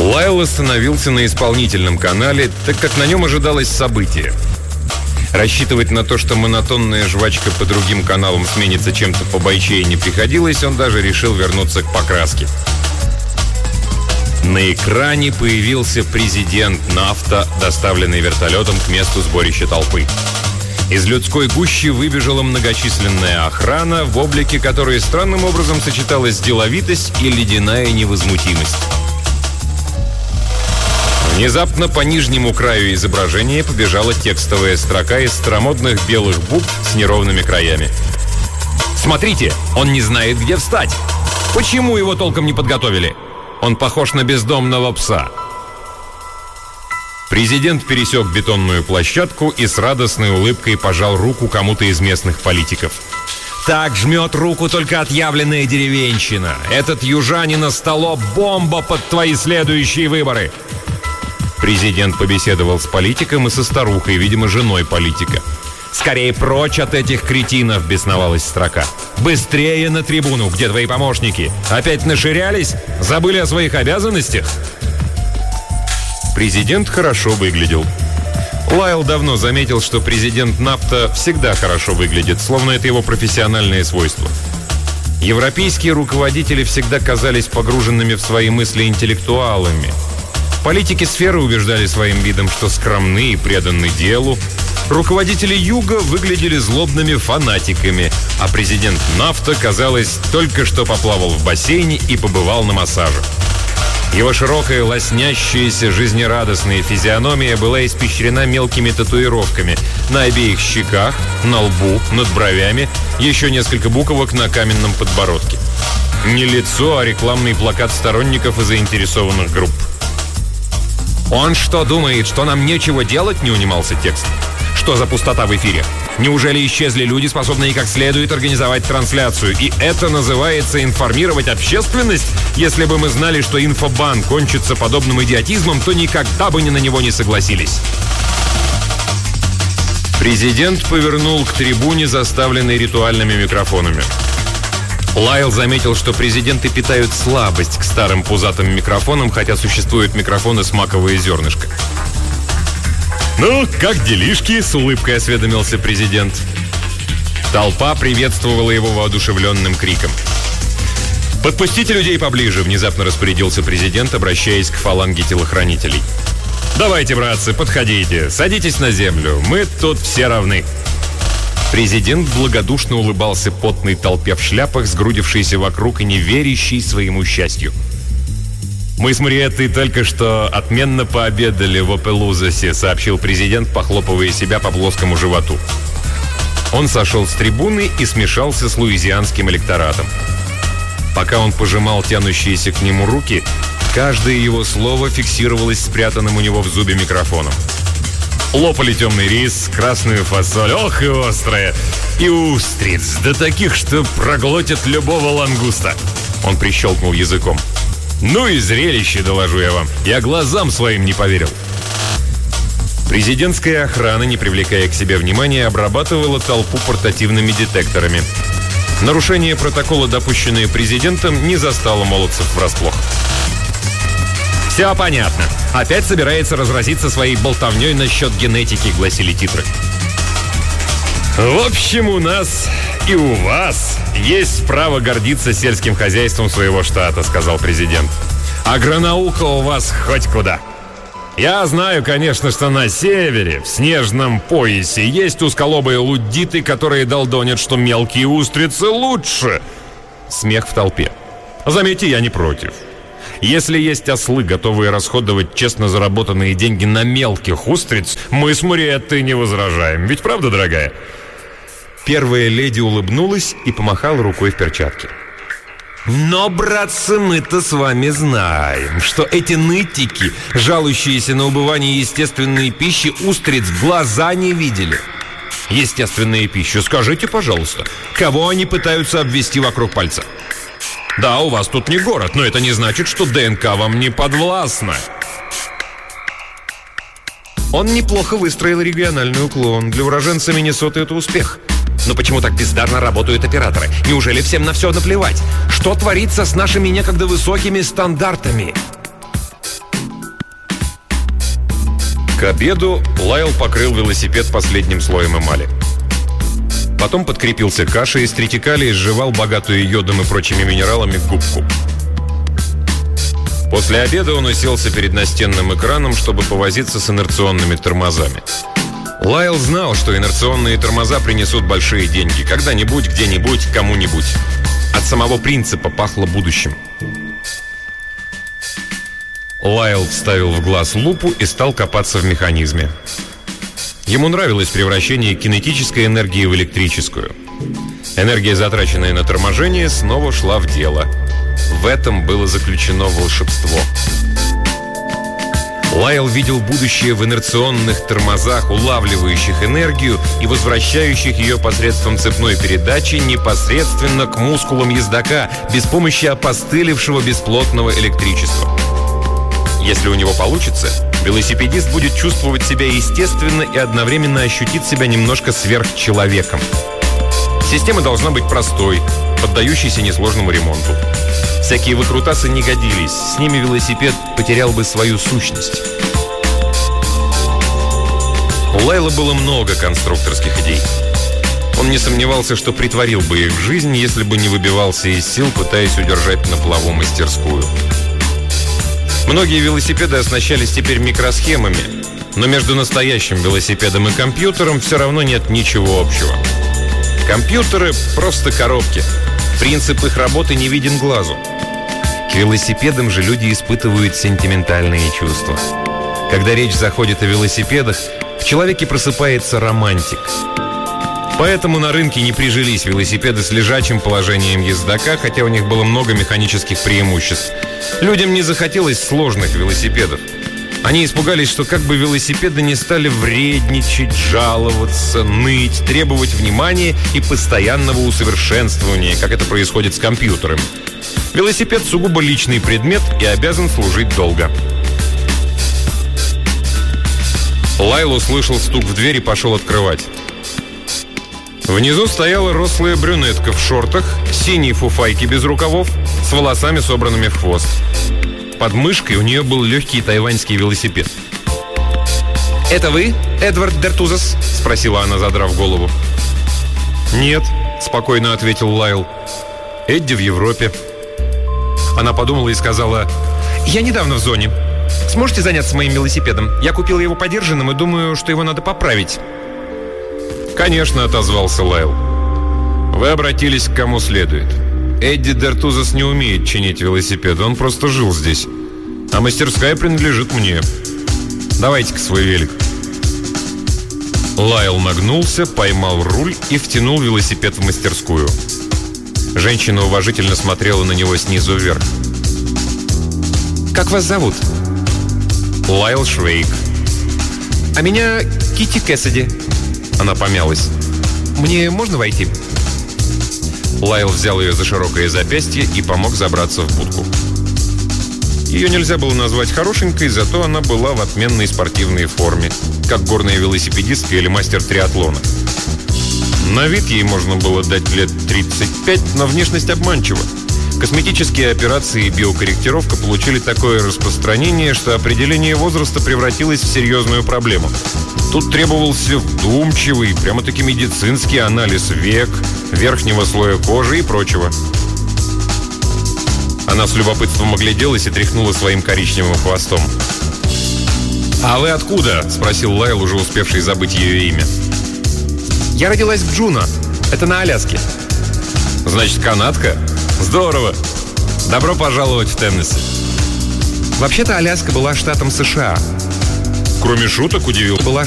Лайл остановился на исполнительном канале, так как на нем ожидалось событие. Рассчитывать на то, что монотонная жвачка по другим каналам сменится чем-то побойчее, не приходилось, он даже решил вернуться к покраске. На экране появился президент НАФТА, доставленный вертолетом к месту сборища толпы. Из людской гущи выбежала многочисленная охрана, в облике которой странным образом сочеталась деловитость и ледяная невозмутимость. Внезапно по нижнему краю изображения побежала текстовая строка из старомодных белых букв с неровными краями. «Смотрите, он не знает, где встать! Почему его толком не подготовили? Он похож на бездомного пса!» Президент пересек бетонную площадку и с радостной улыбкой пожал руку кому-то из местных политиков. «Так жмет руку только отъявленная деревенщина. Этот южанин столоп бомба под твои следующие выборы!» Президент побеседовал с политиком и со старухой, видимо, женой политика. «Скорее прочь от этих кретинов!» — бесновалась строка. «Быстрее на трибуну! Где твои помощники? Опять наширялись? Забыли о своих обязанностях?» Президент хорошо выглядел. Лайл давно заметил, что президент НАФТА всегда хорошо выглядит, словно это его профессиональное свойство. Европейские руководители всегда казались погруженными в свои мысли интеллектуалами. Политики сферы убеждали своим видом, что скромны и преданы делу. Руководители Юга выглядели злобными фанатиками, а президент НАФТА, казалось, только что поплавал в бассейне и побывал на массаже. Его широкая, лоснящаяся, жизнерадостная физиономия была испещрена мелкими татуировками на обеих щеках, на лбу, над бровями, еще несколько буквок на каменном подбородке. Не лицо, а рекламный плакат сторонников и заинтересованных групп. «Он что, думает, что нам нечего делать?» — не унимался текст. «Что за пустота в эфире? Неужели исчезли люди, способные как следует организовать трансляцию? И это называется информировать общественность? Если бы мы знали, что инфобан кончится подобным идиотизмом, то никогда бы на него не согласились». Президент повернул к трибуне, заставленной ритуальными микрофонами. Лайл заметил, что президенты питают слабость к старым пузатым микрофонам, хотя существуют микрофоны с маковое зернышко. «Ну, как делишки?» — с улыбкой осведомился президент. Толпа приветствовала его воодушевленным криком. «Подпустите людей поближе», — внезапно распорядился президент, обращаясь к фаланге телохранителей. «Давайте, братцы, подходите, садитесь на землю, мы тут все равны». Президент благодушно улыбался потной толпе в шляпах, сгрудившейся вокруг и не верящей своему счастью. «Мы с Мариеттой только что отменно пообедали в Опелузасе», — сообщил президент, похлопывая себя по плоскому животу. Он сошел с трибуны и смешался с луизианским электоратом. Пока он пожимал тянущиеся к нему руки, каждое его слово фиксировалось спрятанным у него в зубе микрофоном. Лопали темный рис, красную фасоль, ох и острая, и устриц, да таких, что проглотят любого лангуста. Он прищелкнул языком. «Ну и зрелище, доложу я вам. Я глазам своим не поверил». Президентская охрана, не привлекая к себе внимания, обрабатывала толпу портативными детекторами. Нарушение протокола, допущенное президентом, не застало молодцев врасплох. «Все понятно. Опять собирается разразиться своей болтовней насчет генетики», — гласили титры. «В общем, у нас и у вас есть право гордиться сельским хозяйством своего штата», — сказал президент. «Агронаука у вас хоть куда. Я знаю, конечно, что на севере, в снежном поясе, есть узколобые луддиты, которые долдонят, что мелкие устрицы лучше». Смех в толпе. «Заметьте, я не против. Если есть ослы, готовые расходовать честно заработанные деньги на мелких устриц, мы с Мариеттой не возражаем. Ведь правда, дорогая?» Первая леди улыбнулась и помахала рукой в перчатке. «Но, братцы, мы-то с вами знаем, что эти нытики, жалующиеся на убывание естественной пищи, устриц в глаза не видели. Естественная пища, скажите, пожалуйста, кого они пытаются обвести вокруг пальца? Да, у вас тут не город, но это не значит, что ДНК вам не подвластна». Он неплохо выстроил региональный уклон. Для уроженца Миннесоты это успех. Но почему так бездарно работают операторы? Неужели всем на все наплевать? Что творится с нашими некогда высокими стандартами? К обеду Лайл покрыл велосипед последним слоем эмали. Потом подкрепился кашей из тритикали и сживал богатую йодом и прочими минералами губку. После обеда он уселся перед настенным экраном, чтобы повозиться с инерционными тормозами. Лайл знал, что инерционные тормоза принесут большие деньги. Когда-нибудь, где-нибудь, кому-нибудь. От самого принципа пахло будущим. Лайл вставил в глаз лупу и стал копаться в механизме. Ему нравилось превращение кинетической энергии в электрическую. Энергия, затраченная на торможение, снова шла в дело. В этом было заключено волшебство. Лайл видел будущее в инерционных тормозах, улавливающих энергию и возвращающих ее посредством цепной передачи непосредственно к мускулам ездока, без помощи опостылевшего бесплотного электричества. Если у него получится, велосипедист будет чувствовать себя естественно и одновременно ощутит себя немножко сверхчеловеком. Система должна быть простой, поддающейся несложному ремонту. Всякие выкрутасы не годились, с ними велосипед потерял бы свою сущность. У Лайла было много конструкторских идей. Он не сомневался, что притворил бы их в жизнь, если бы не выбивался из сил, пытаясь удержать на плаву мастерскую. Многие велосипеды оснащались теперь микросхемами, но между настоящим велосипедом и компьютером все равно нет ничего общего. Компьютеры – просто коробки. Принцип их работы не виден глазу. К велосипедам же люди испытывают сентиментальные чувства. Когда речь заходит о велосипедах, в человеке просыпается романтик. Поэтому на рынке не прижились велосипеды с лежачим положением ездока, хотя у них было много механических преимуществ. Людям не захотелось сложных велосипедов. Они испугались, что как бы велосипеды не стали вредничать, жаловаться, ныть, требовать внимания и постоянного усовершенствования, как это происходит с компьютером. Велосипед сугубо личный предмет и обязан служить долго. Лайл услышал стук в дверь и пошел открывать. Внизу стояла рослая брюнетка в шортах, синей фуфайке без рукавов, с волосами, собранными в хвост. Под мышкой у нее был легкий тайваньский велосипед. «Это вы, Эдвард Дертузас?» — спросила она, задрав голову. «Нет», — спокойно ответил Лайл. «Эдди в Европе». Она подумала и сказала: «Я недавно в зоне. Сможете заняться моим велосипедом? Я купила его подержанным и думаю, что его надо поправить». «Конечно», — отозвался Лайл. «Вы обратились к кому следует. Эдди Дертузас не умеет чинить велосипеды, он просто жил здесь. А мастерская принадлежит мне. Давайте-ка свой велик». Лайл нагнулся, поймал руль и втянул велосипед в мастерскую. Женщина уважительно смотрела на него снизу вверх. «Как вас зовут?» «Лайл Швейк». «А меня Китти Кэссиди». Она помялась. «Мне можно войти?» Лайл взял ее за широкое запястье и помог забраться в будку. Ее нельзя было назвать хорошенькой, зато она была в отменной спортивной форме, как горная велосипедистка или мастер триатлона. На вид ей можно было дать лет 35, но внешность обманчива. Косметические операции и биокорректировка получили такое распространение, что определение возраста превратилось в серьезную проблему. Тут требовался вдумчивый, прямо-таки медицинский анализ век, верхнего слоя кожи и прочего. Она с любопытством огляделась и тряхнула своим коричневым хвостом. «А вы откуда?» – спросил Лайл, уже успевший забыть ее имя. «Я родилась в Джуно. Это на Аляске». «Значит, канадка? Здорово! Добро пожаловать в Теннесси». «Вообще-то Аляска была штатом США». «Кроме шуток», – удивил. «Была